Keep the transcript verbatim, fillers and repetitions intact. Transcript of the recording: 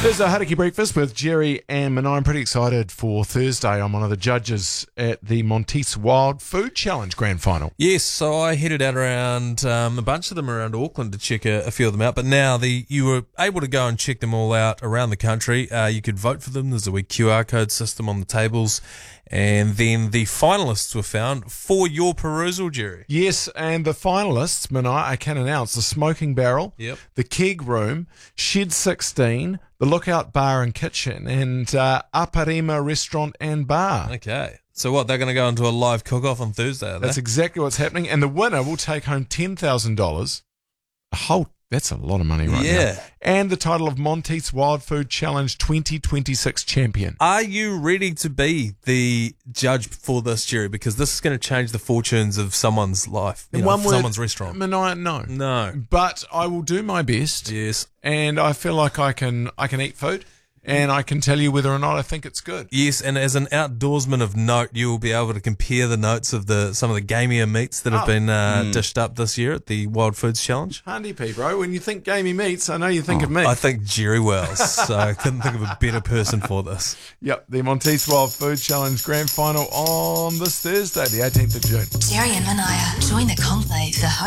There's a Hauraki Breakfast with Jerry and Manai. I'm pretty excited for Thursday. I'm one of the judges at the Monteith Wild Food Challenge Grand Final. Yes, so I headed out around um, a bunch of them around Auckland to check a, a few of them out. But now the you were able to go and check them all out around the country. Uh, you could vote for them. There's a wee Q R code system on the tables. And then the finalists were found for your perusal, Jerry. Yes, and the finalists, Manai, I can announce the Smoking Barrel, Yep. the Keg Room, Shed sixteen, the Lookout Bar and Kitchen, and uh, Aparima Restaurant and Bar. Okay. So what, they're going to go into a live cook-off on Thursday, are they? That's exactly what's happening. And the winner will take home ten thousand dollars. A whole, that's a lot of money right Yeah. now. And the title of Monteith's Wild Food Challenge twenty twenty-six champion. Are you ready to be the judge for this, Jerry? Because this is going to change the fortunes of someone's life, you In know, one word, someone's restaurant. Manai, no. No. But I will do my best. Yes. And I feel like I can I can eat food, and I can tell you whether or not I think it's good. Yes, and as an outdoorsman of note, you will be able to compare the notes of the some of the gamier meats that have Oh. been uh, dished up this year at the Wild Foods Challenge. Handy P, bro. When you think gamey meats, I know you think of me. I think Jerry Wells, so I couldn't think of a better person for this. Yep, the Monteith Wild Food Challenge Grand Final on this Thursday, the eighteenth of June. Jerry and Manaya join the conclave, the